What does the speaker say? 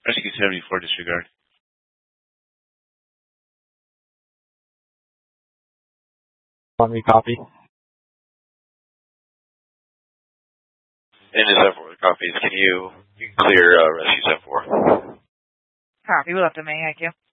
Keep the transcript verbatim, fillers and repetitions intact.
Rescue seventy-four, disregard. Let me copy. And is that four copies? Can you, you can clear uh, Rescue seven four? Copy. We'll have to make you.